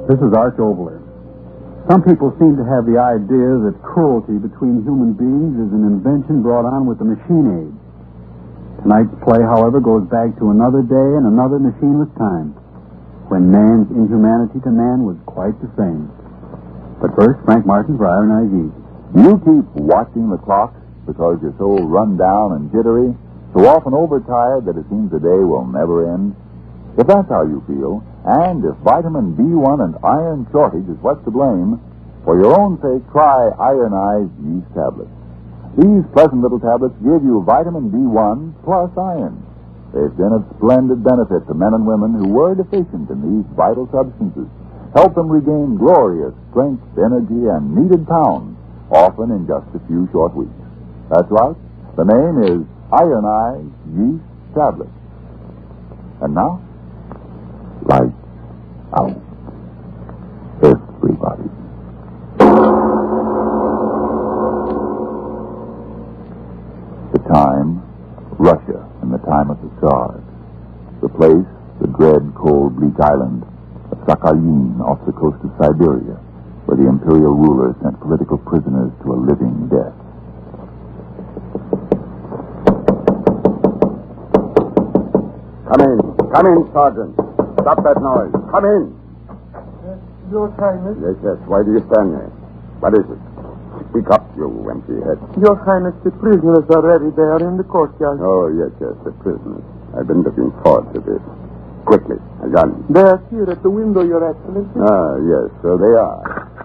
This is Arch Oboler. Some people seem to have the idea that cruelty between human beings is an invention brought on with the machine age. Tonight's play, however, goes back to another day and another machineless time, when man's inhumanity to man was quite the same. But first, Frank Martin for Iron Eyes East. You keep watching the clock because you're so run down and jittery, so often overtired that it seems the day will never end. If that's how you feel, and if vitamin B1 and iron shortage is what's to blame, for your own sake, try Iron Eyes Yeast Tablets. These pleasant little tablets give you vitamin B1 plus iron. They've been of splendid benefit to men and women who were deficient in these vital substances. Help them regain glorious strength, energy, and needed pounds, often in just a few short weeks. That's right. The name is Iron Eyes Yeast Tablets. And now, lights out. Everybody. The time, Russia in the time of the Tsars. The place, the dread, cold, bleak island of Sakhalin off the coast of Siberia, where the imperial ruler sent political prisoners to a living death. Come in, Sergeant. Stop that noise. Come in. Your Highness. Yes. Why do you stand there? What is it? Speak up, you empty head. Your Highness, the prisoners are ready there in the courtyard. Oh, yes, the prisoners. I've been looking forward to this. Quickly, a gun. They are here at the window, Your Excellency. Ah, yes, so they are.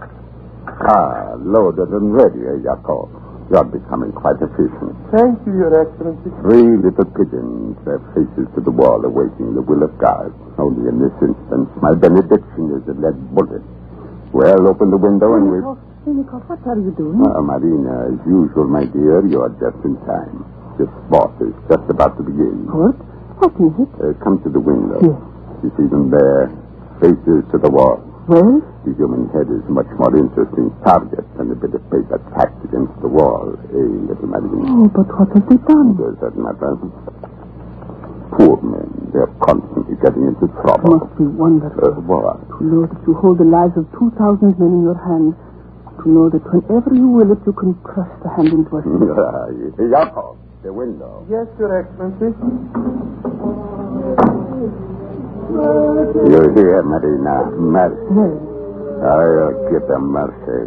Loaded and ready, Yakov. You're becoming quite efficient. Thank you, Your Excellency. 3 little pigeons, their faces to the wall, awaiting the will of God. Only in this instance, my benediction is a lead bullet. Well, open the window and we'll... Senikov, what are you doing? Marina, as usual, my dear, you are just in time. This sport is just about to begin. What? What is it? Come to the window. Yes. You see them there, faces to the wall. Well? The human head is much more interesting target than a bit of paper tacked against the wall, little Marina? Oh, but what have they done? Does that matter? Poor men, they're constantly getting into trouble. Must be wonderful. What? To know that you hold the lives of 2,000 men in your hand. To know that whenever you will it, you can crush the hand into a stick. Yakov, the window. Yes, Your Excellency. You hear, Marina? Mercy. Yes. I'll give them mercy.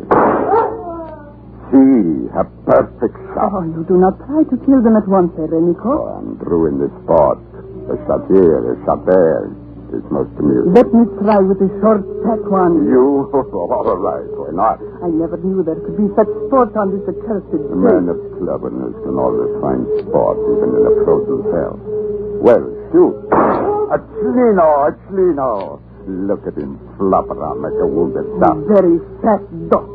See, a perfect shot. Oh, you do not try to kill them at once, Serenikov. Oh, I'm through in this sport. A shot here, a shot there. It's most amusing. Let me try with a short tack one. You? All right, why not? I never knew there could be such sport on this accursed A man of cleverness can always find sport even in a frozen cell. Well, shoot. A Chlino. Look at him flop around like a wounded duck. Very fat duck.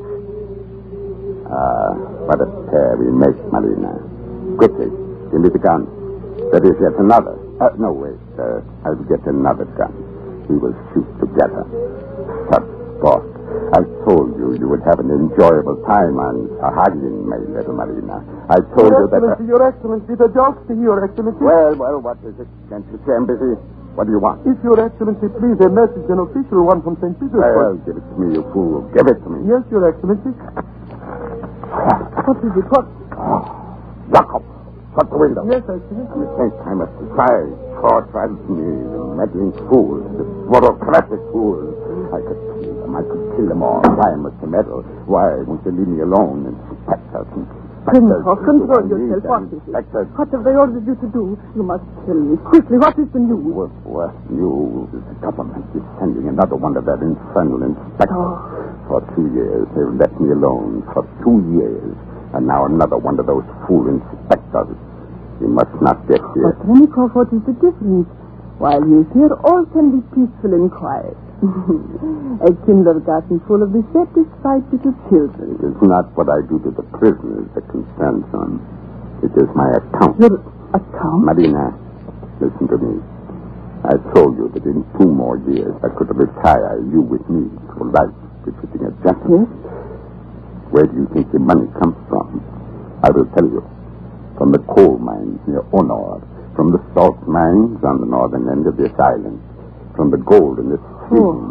What a pair we make, Marina. Quickly, give me the gun. There is yet another. No, wait. I'll get another gun. We will shoot together. Such sport. I told you you would have an enjoyable time on Sakhalin, my little Marina. I told you that... Your Excellency, the joke's to Your Excellency. Well, what is it? Can't you say I'm busy? What do you want? If Your Excellency please, a message, an official one from St. Petersburg. Well, give it to me, you fool. Give it to me. Yes, Your Excellency. What is it? What? Yakov, shut the window. Yes, Excellency. You think I must decide? Tortures me, the meddling fool, the bureaucratic fool. I could kill them all. Why must I meddle? Why won't you leave me alone? Inspectors. Senikov, control yourself. What is it? What have they ordered you to do? You must tell me. Quickly, what is the news? What news? The government is sending another one of their infernal inspectors. Oh. For 2 years, they've left me alone. For 2 years. And now another one of those fool inspectors. He must not get here. But, Senikov, what is the difference? While he is here, all can be peaceful and quiet. A kindergarten full of dissatisfied little children. It is not what I do to the prisoners that concerns them. It is my account. Your account? Marina, listen to me. I told you that in 2 more years I could retire you with me to life befitting a gentleman. Yes? Where do you think the money comes from? I will tell you. From the coal mines near Onor, from the salt mines on the northern end of this island, from the gold in this stream,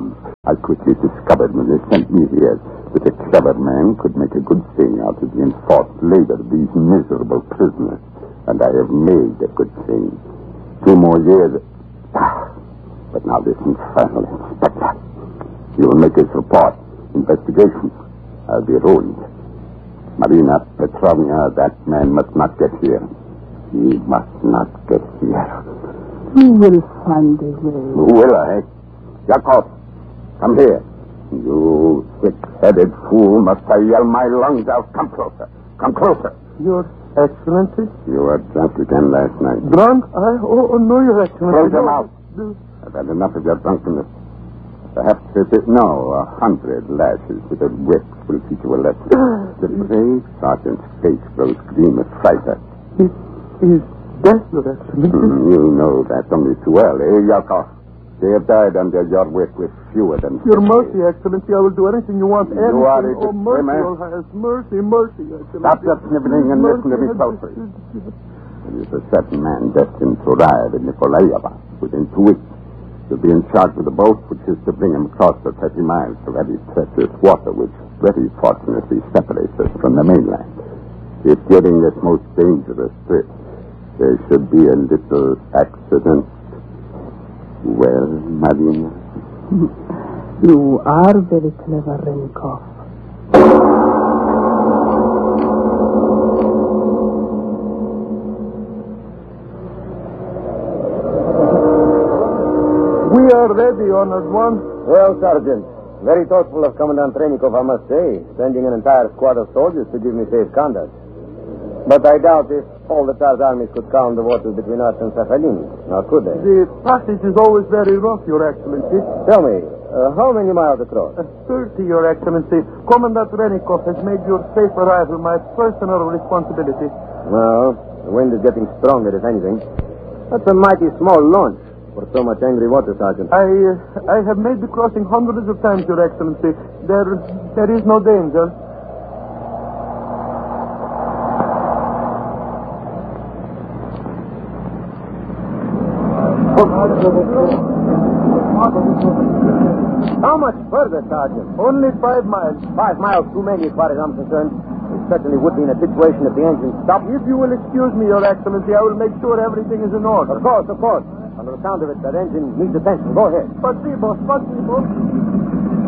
I quickly discovered when they sent me here that a clever man could make a good thing out of the enforced labor of these miserable prisoners. And I have made a good thing. 2 more years. But now this infernal inspector. He will make his report. Investigation. I'll be ruined. Marina Petrovna, that man must not get here. He must not get here. We will find a way. Who will I? Yakov, come here. You thick-headed fool, must I yell my lungs out? Come closer. Come closer. Your Excellency? You were drunk again last night. Drunk? Oh, no, Your Excellency. Close your mouth. I've had enough of your drunkenness. Perhaps 100 lashes with a whip will teach you a lesson. The brave sergeant's face grows green with fright. It is death, Your Excellency. You know that only too well, eh, Yakov? They have died under your whip with fewer than... Your mercy, Excellency. I will do anything you want. You are a Oh, mercy, disclaimer. Your Highness. Mercy, Excellency. Stop your sniveling and listen to me closely. There is a certain man destined to arrive in Nikolaeva within 2 weeks. He'll be in charge of the boat which is to bring him across the 30 miles of very treacherous water which very fortunately separates us from the mainland. If during this most dangerous trip there should be a little accident... Well, Marina? You are very clever, Renikov. We are ready, Honored One. Well, Sergeant, very thoughtful of Commandant Renikov, I must say, sending an entire squad of soldiers to give me safe conduct. But I doubt if all the Tsar's armies could calm the waters between us and Sakhalin. Now, could they? The passage is always very rough, Your Excellency. Tell me, how many miles across? 30, Your Excellency. Commandant Renikov has made your safe arrival my personal responsibility. Well, the wind is getting stronger, if anything. That's a mighty small launch for so much angry water, Sergeant. I have made the crossing hundreds of times, Your Excellency. There is no danger. How much further, Sergeant? Only 5 miles. 5 miles too many, as far as I'm concerned. We certainly would be in a situation if the engine stopped. If you will excuse me, Your Excellency, I will make sure everything is in order. Of course. On the sound of it, that engine needs attention. Go ahead. Спасибо.